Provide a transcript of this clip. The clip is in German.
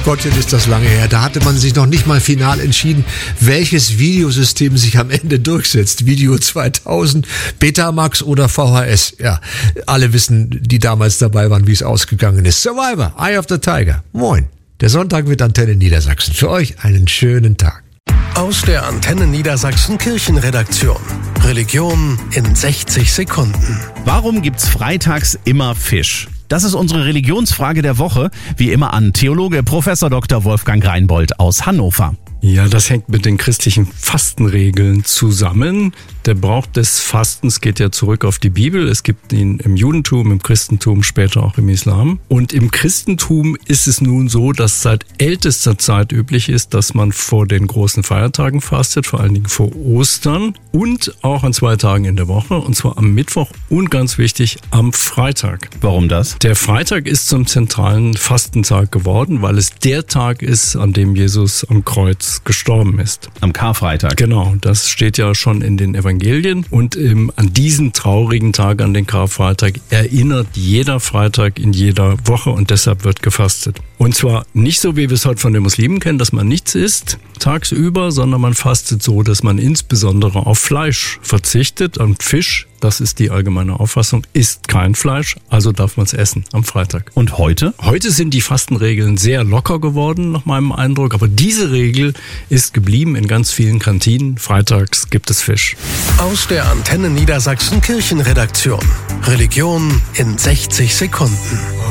Gottchen, ist das lange her. Da hatte man sich noch nicht mal final entschieden, welches Videosystem sich am Ende durchsetzt. Video 2000, Betamax oder VHS. Ja, alle wissen, die damals dabei waren, wie es ausgegangen ist. Survivor, Eye of the Tiger. Moin. Der Sonntag mit Antenne Niedersachsen. Für euch einen schönen Tag. Aus der Antenne Niedersachsen Kirchenredaktion. Religion in 60 Sekunden. Warum gibt's freitags immer Fisch? Das ist unsere Religionsfrage der Woche, wie immer an Theologe Prof. Dr. Wolfgang Reinbold aus Hannover. Ja, das hängt mit den christlichen Fastenregeln zusammen. Der Brauch des Fastens geht ja zurück auf die Bibel. Es gibt ihn im Judentum, im Christentum, später auch im Islam. Und im Christentum ist es nun so, dass seit ältester Zeit üblich ist, dass man vor den großen Feiertagen fastet, vor allen Dingen vor Ostern und auch an 2 Tagen in der Woche, und zwar am Mittwoch und ganz wichtig, am Freitag. Warum das? Der Freitag ist zum zentralen Fastentag geworden, weil es der Tag ist, an dem Jesus am Kreuz gestorben ist. Am Karfreitag. Genau, das steht ja schon in den Evangelien. Und an diesen traurigen Tag, an den Karfreitag, erinnert jeder Freitag in jeder Woche, und deshalb wird gefastet. Und zwar nicht so, wie wir es heute von den Muslimen kennen, dass man nichts isst tagsüber, sondern man fastet so, dass man insbesondere auf Fleisch verzichtet. Und Fisch, das ist die allgemeine Auffassung, ist kein Fleisch, also darf man es essen am Freitag. Und heute? Heute sind die Fastenregeln sehr locker geworden, nach meinem Eindruck. Aber diese Regel ist geblieben in ganz vielen Kantinen. Freitags gibt es Fisch. Aus der Antenne Niedersachsen Kirchenredaktion. Religion in 60 Sekunden.